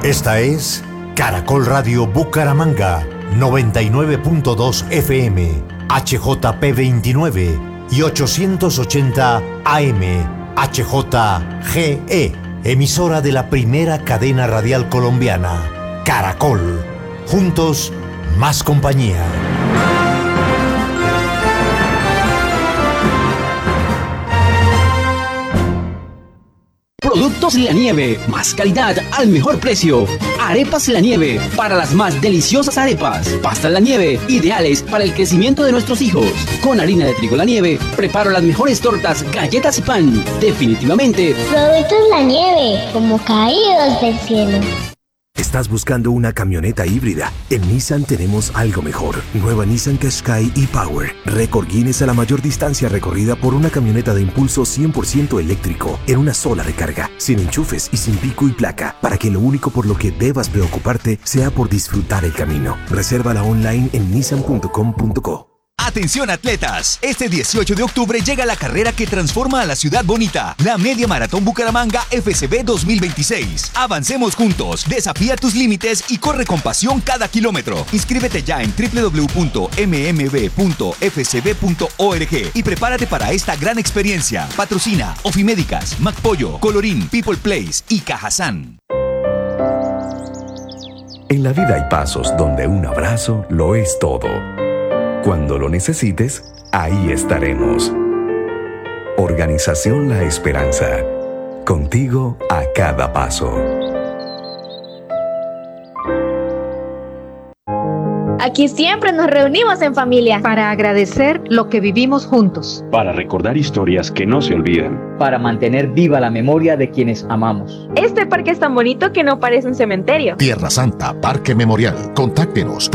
Esta es Caracol Radio Bucaramanga, 99.2 FM, HJP 29 y 880 AM, HJGE, emisora de la primera cadena radial colombiana, Caracol. Juntos, más compañía. Productos La Nieve, más calidad al mejor precio. Arepas La Nieve, para las más deliciosas arepas. Pastas La Nieve, ideales para el crecimiento de nuestros hijos. Con harina de trigo La Nieve, preparo las mejores tortas, galletas y pan. Definitivamente, Productos La Nieve, como caídos del cielo. ¿Estás buscando una camioneta híbrida? En Nissan tenemos algo mejor. Nueva Nissan Qashqai e-Power. Récord Guinness a la mayor distancia recorrida por una camioneta de impulso 100% eléctrico en una sola recarga, sin enchufes y sin pico y placa, para que lo único por lo que debas preocuparte sea por disfrutar el camino. Resérvala online en nissan.com.co. Atención atletas, este 18 de octubre llega la carrera que transforma a la ciudad bonita, la Media Maratón Bucaramanga FCB 2026. Avancemos juntos, desafía tus límites y corre con pasión cada kilómetro. Inscríbete ya en www.mmb.fcb.org y prepárate para esta gran experiencia. Patrocina Ofimédicas, McPollo, Colorín, People Place y Cajazán. En la vida hay pasos donde un abrazo lo es todo. Cuando lo necesites, ahí estaremos. Organización La Esperanza. Contigo a cada paso. Aquí siempre nos reunimos en familia. Para agradecer lo que vivimos juntos. Para recordar historias que no se olvidan. Para mantener viva la memoria de quienes amamos. Este parque es tan bonito que no parece un cementerio. Tierra Santa, Parque Memorial. Contáctenos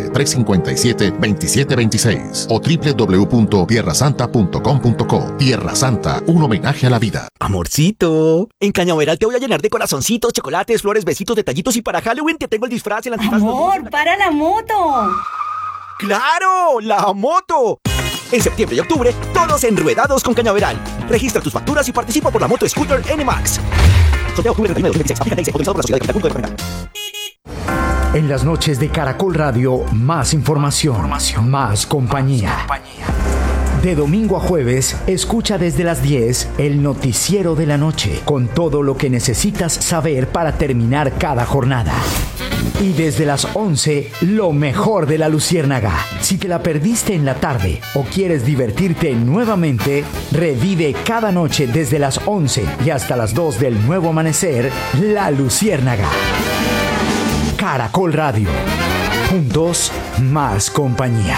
315-357-2726 o www.tierrasanta.com.co. Tierra Santa, un homenaje a la vida. Amorcito, en Cañaveral te voy a llenar de corazoncitos, chocolates, flores, besitos, detallitos y para Halloween te tengo el disfraz, el antifaz. Amor, para la moto. ¡Claro! ¡La moto! En septiembre y octubre, todos enruedados con Cañaveral. Registra tus facturas y participa por la moto Scooter NMAX. Sorteo octubre 31 de 2026. Aplica ley autorizado por la ciudad de Capital. En las noches de Caracol Radio, más información, más compañía. De domingo a jueves, escucha desde las 10 el noticiero de la noche, con todo lo que necesitas saber para terminar cada jornada. Y desde las 11, lo mejor de La Luciérnaga. Si te la perdiste en la tarde o quieres divertirte nuevamente, revive cada noche desde las 11 y hasta las 2 del nuevo amanecer, La Luciérnaga. Caracol Radio. Juntos, más compañía.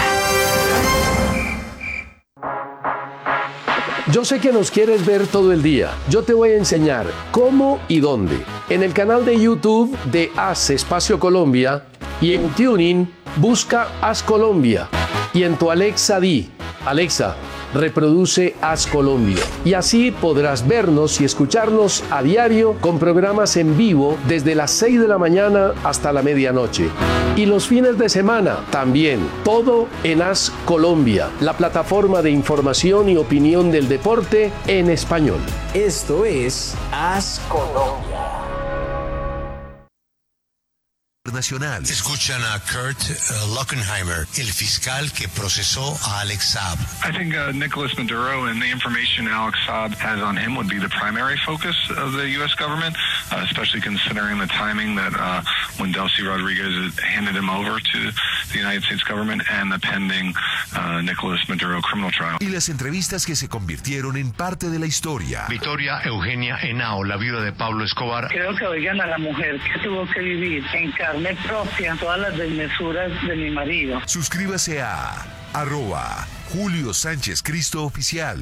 Yo sé que nos quieres ver todo el día. Yo te voy a enseñar cómo y dónde. En el canal de YouTube de Haz Espacio Colombia y en TuneIn busca Haz Colombia. Y en tu Alexa di, Alexa, reproduce Haz Colombia. Y así podrás vernos y escucharnos a diario con programas en vivo desde las 6 de la mañana hasta la medianoche. Y los fines de semana también, todo en Haz Colombia, la plataforma de información y opinión del deporte en español. Esto es Haz Colombia. Nacional. Escuchan a Kurt Lockenheimer, el fiscal que procesó a Alex Saab. I think Nicolas Maduro and the information Alex Saab has on him would be the primary focus of the U.S. government, especially considering the timing that when Delcy Rodriguez handed him over to the United States government and the pending Nicolas Maduro criminal trial. Y las entrevistas que se convirtieron en parte de la historia. Victoria Eugenia Henao, la viuda de Pablo Escobar. Creo que oigan a la mujer que tuvo que vivir en carne propia todas las desmesuras de mi marido. Suscríbase a @Julio Sánchez Cristo Oficial.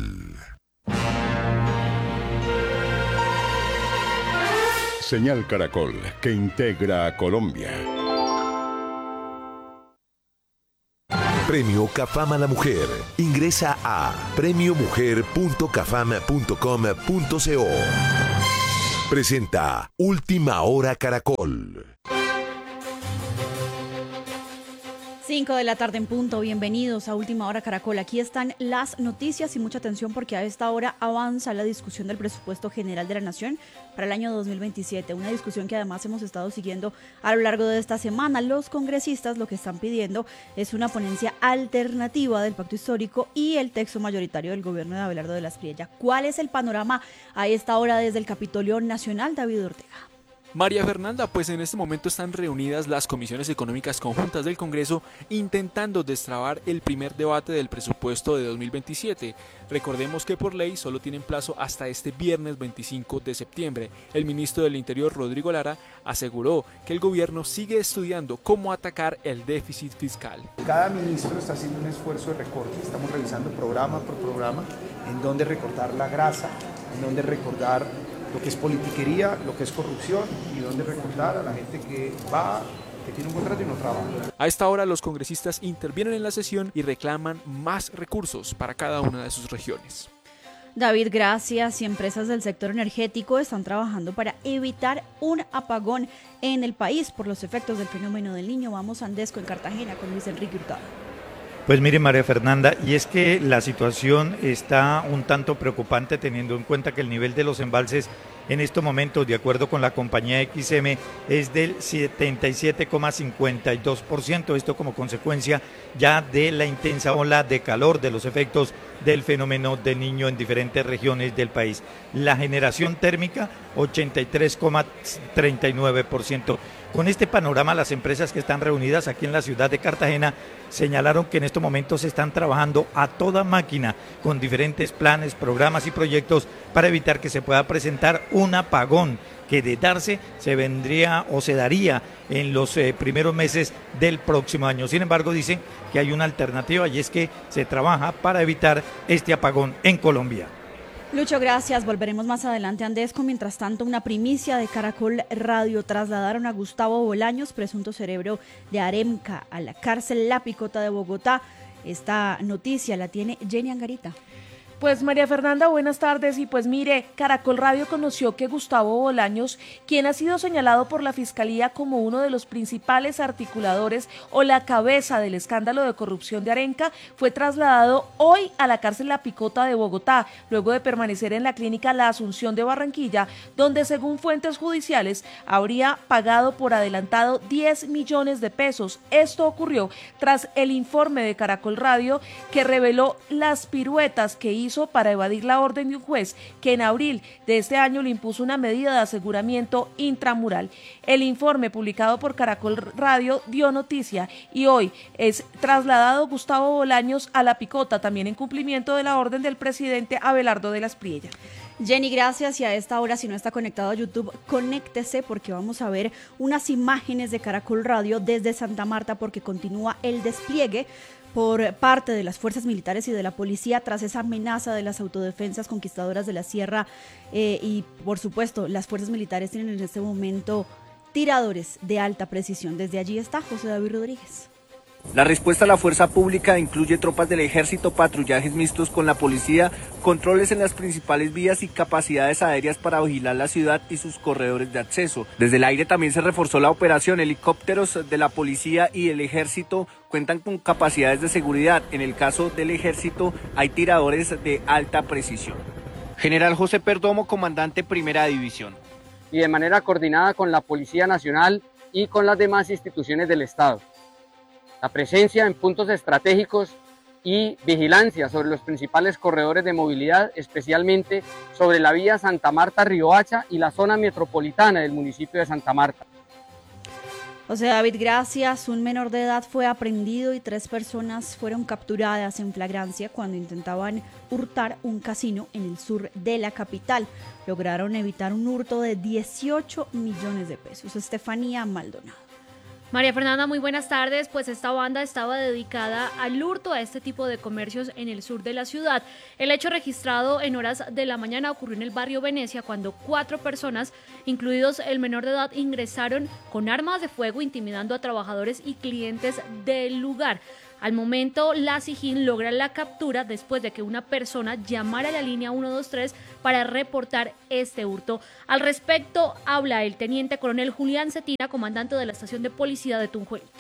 Señal Caracol, que integra a Colombia. Premio Cafam a la Mujer. Ingresa a premiomujer.cafam.com.co. Presenta Última Hora Caracol. 5 de la tarde en punto, bienvenidos a Última Hora Caracol. Aquí están las noticias y mucha atención porque a esta hora avanza la discusión del presupuesto general de la Nación para el año 2027, una discusión que además hemos estado siguiendo a lo largo de esta semana. Los congresistas lo que están pidiendo es una ponencia alternativa del pacto histórico y el texto mayoritario del gobierno de Abelardo de la Espriella. ¿Cuál es el panorama a esta hora desde el Capitolio Nacional, David Ortega? María Fernanda, pues en este momento están reunidas las comisiones económicas conjuntas del Congreso intentando destrabar el primer debate del presupuesto de 2027. Recordemos que por ley solo tienen plazo hasta este viernes 25 de septiembre. El ministro del Interior, Rodrigo Lara, aseguró que el gobierno sigue estudiando cómo atacar el déficit fiscal. Cada ministro está haciendo un esfuerzo de recorte, estamos revisando programa por programa en dónde recortar la grasa, en dónde recortar lo que es politiquería, lo que es corrupción y dónde recordar a la gente que tiene un contrato y no trabaja. A esta hora los congresistas intervienen en la sesión y reclaman más recursos para cada una de sus regiones. David, gracias. Y empresas del sector energético están trabajando para evitar un apagón en el país por los efectos del fenómeno del Niño. Vamos a Andesco en Cartagena con Luis Enrique Hurtado. Pues mire, María Fernanda, y es que la situación está un tanto preocupante teniendo en cuenta que el nivel de los embalses en estos momentos, de acuerdo con la compañía XM, es del 77,52%, esto como consecuencia ya de la intensa ola de calor, de los efectos del fenómeno del Niño en diferentes regiones del país. La generación térmica, 83,39%. Con este panorama, las empresas que están reunidas aquí en la ciudad de Cartagena señalaron que en estos momentos están trabajando a toda máquina con diferentes planes, programas y proyectos para evitar que se pueda presentar un apagón que de darse se vendría o se daría en los primeros meses del próximo año. Sin embargo, dicen que hay una alternativa y es que se trabaja para evitar este apagón en Colombia. Lucho, gracias. Volveremos más adelante a Andesco. Mientras tanto, una primicia de Caracol Radio: trasladaron a Gustavo Bolaños, presunto cerebro de Aremca, a la cárcel La Picota de Bogotá. Esta noticia la tiene Jenny Angarita. Pues María Fernanda, buenas tardes. Y pues mire, Caracol Radio conoció que Gustavo Bolaños, quien ha sido señalado por la Fiscalía como uno de los principales articuladores o la cabeza del escándalo de corrupción de Aremca, fue trasladado hoy a la cárcel La Picota de Bogotá, luego de permanecer en la clínica La Asunción de Barranquilla, donde según fuentes judiciales habría pagado por adelantado 10 millones de pesos. Esto ocurrió tras el informe de Caracol Radio que reveló las piruetas que hizo para evadir la orden de un juez que en abril de este año le impuso una medida de aseguramiento intramural. El informe publicado por Caracol Radio dio noticia y hoy es trasladado Gustavo Bolaños a La Picota, también en cumplimiento de la orden del presidente Abelardo de la Espriella. Jenny, gracias. Y a esta hora, si no está conectado a YouTube, conéctese porque vamos a ver unas imágenes de Caracol Radio desde Santa Marta porque continúa el despliegue por parte de las fuerzas militares y de la policía tras esa amenaza de las autodefensas conquistadoras de la sierra y por supuesto las fuerzas militares tienen en este momento tiradores de alta precisión. Desde allí está José David Rodríguez. La respuesta a la fuerza pública incluye tropas del ejército, patrullajes mixtos con la policía, controles en las principales vías y capacidades aéreas para vigilar la ciudad y sus corredores de acceso. Desde el aire también se reforzó la operación. Helicópteros de la policía y el ejército cuentan con capacidades de seguridad. En el caso del ejército hay tiradores de alta precisión. General José Perdomo, comandante Primera División. Y de manera coordinada con la Policía Nacional y con las demás instituciones del Estado. La presencia en puntos estratégicos y vigilancia sobre los principales corredores de movilidad, especialmente sobre la vía Santa Marta-Riohacha y la zona metropolitana del municipio de Santa Marta. José David, gracias. Un menor de edad fue aprehendido y 3 personas fueron capturadas en flagrancia cuando intentaban hurtar un casino en el sur de la capital. Lograron evitar un hurto de 18 millones de pesos. Estefanía Maldonado. María Fernanda, muy buenas tardes. Pues esta banda estaba dedicada al hurto a este tipo de comercios en el sur de la ciudad. El hecho registrado en horas de la mañana ocurrió en el barrio Venecia cuando 4 personas, incluidos el menor de edad, ingresaron con armas de fuego intimidando a trabajadores y clientes del lugar. Al momento, la SIJIN logra la captura después de que una persona llamara a la línea 123 para reportar este hurto. Al respecto, habla el teniente coronel Julián Cetina, comandante de la estación de policía de Tunjuelito.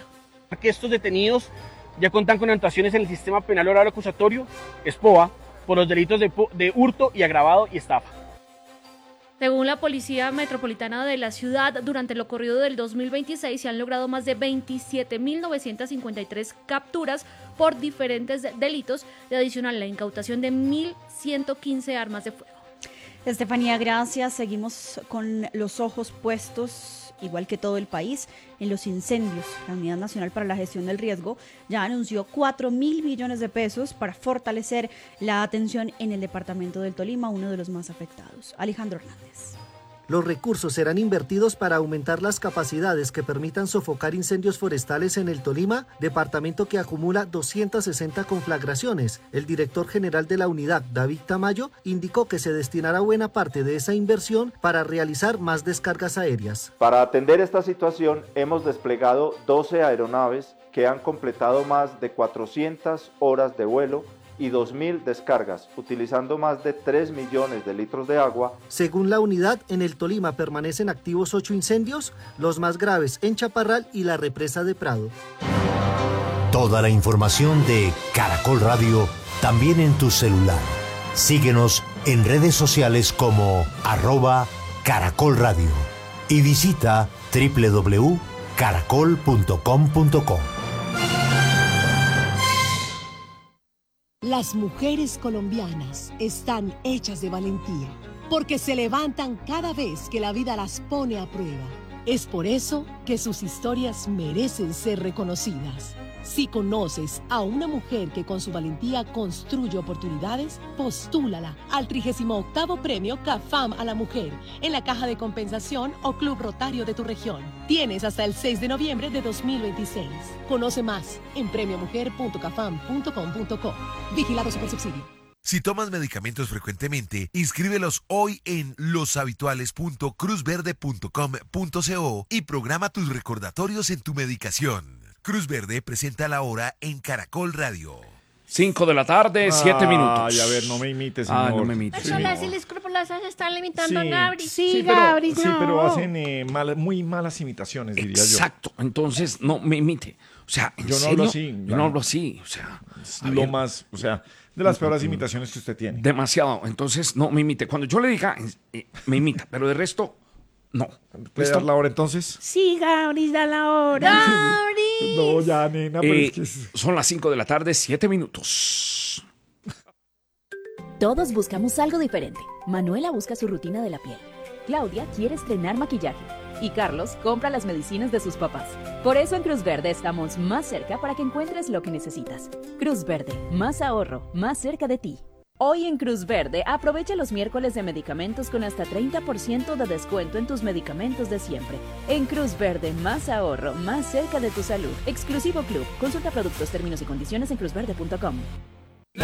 Que estos detenidos ya cuentan con actuaciones en el sistema penal oral acusatorio, SPOA, por los delitos de hurto y agravado y estafa. Según la Policía Metropolitana de la ciudad, durante lo corrido del 2026 se han logrado más de 27.953 capturas por diferentes delitos, de adicional la incautación de 1.115 armas de fuego. Estefanía, gracias. Seguimos con los ojos puestos, igual que todo el país, en los incendios. La Unidad Nacional para la Gestión del Riesgo ya anunció 4.000 millones de pesos para fortalecer la atención en el departamento del Tolima, uno de los más afectados. Alejandro Hernández. Los recursos serán invertidos para aumentar las capacidades que permitan sofocar incendios forestales en el Tolima, departamento que acumula 260 conflagraciones. El director general de la unidad, David Tamayo, indicó que se destinará buena parte de esa inversión para realizar más descargas aéreas. Para atender esta situación hemos desplegado 12 aeronaves que han completado más de 400 horas de vuelo y 2.000 descargas, utilizando más de 3 millones de litros de agua. Según la unidad, en el Tolima permanecen activos 8 incendios, los más graves en Chaparral y la represa de Prado. Toda la información de Caracol Radio también en tu celular. Síguenos en redes sociales como @Caracol Radio y visita www.caracol.com.co. Las mujeres colombianas están hechas de valentía, porque se levantan cada vez que la vida las pone a prueba. Es por eso que sus historias merecen ser reconocidas. Si conoces a una mujer que con su valentía construye oportunidades, postúlala al 38º Premio CAFAM a la Mujer en la Caja de Compensación o Club Rotario de tu región. Tienes hasta el 6 de noviembre de 2026. Conoce más en premiomujer.cafam.com.co. Vigilado Supersubsidio. Si tomas medicamentos frecuentemente, inscríbelos hoy en loshabituales.cruzverde.com.co y programa tus recordatorios en tu medicación. Cruz Verde presenta la hora en Caracol Radio. 5 de la tarde, 7 minutos. Ay, a ver, no me imites, señor. No me imites, Eso las inescrupulosas están limitando a Sí, Gabri. sí, Gabri, sí, pero hacen muy malas imitaciones, diría yo. Exacto, entonces no me imite. O sea, ¿en Yo no serio? hablo así. Yo no hablo así, o sea. Lo más, o sea, de las peores imitaciones que usted tiene. Demasiado, entonces no me imite. Cuando yo le diga, me imita, pero de resto, no. ¿Puede dar la hora entonces? Sí, Gabri, da la hora. Gabri. No, ya, nena, pero es que... Son las 5 de la tarde, 7 minutos. Todos buscamos algo diferente. Manuela busca su rutina de la piel. Claudia quiere estrenar maquillaje. Y Carlos compra las medicinas de sus papás. Por eso en Cruz Verde estamos más cerca para que encuentres lo que necesitas. Cruz Verde, más ahorro, más cerca de ti. Hoy en Cruz Verde, aprovecha los miércoles de medicamentos con hasta 30% de descuento en tus medicamentos de siempre. En Cruz Verde, más ahorro, más cerca de tu salud. Exclusivo Club. Consulta productos, términos y condiciones en cruzverde.com.